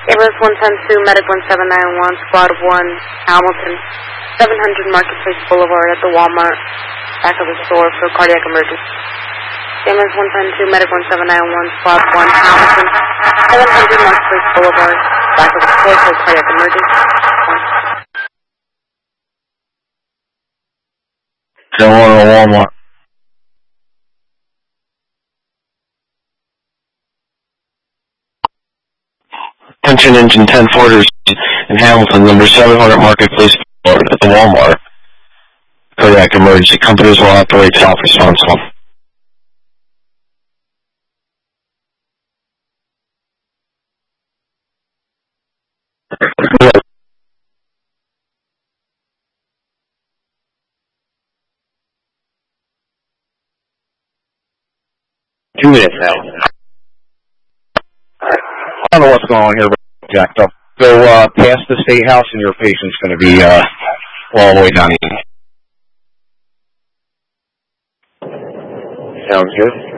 Ambulance 110-2, Medic 1791, Squad 1, Hamilton, 700 Marketplace Boulevard at the Walmart, back of the store for cardiac emergency. Ambulance 110-2, Medic 1791, Squad 1, Hamilton, 700 Marketplace Boulevard, back of the store for cardiac emergency. Going to Walmart. Attention engine 10 Forters in Hamilton, number 700 Marketplace at the Walmart. Cardiac emergency. Companies will operate self-responsible. Two minutes now. I don't know what's going on here, Jack. Go past the State House, and your patient's going to be all the way down. Sounds good.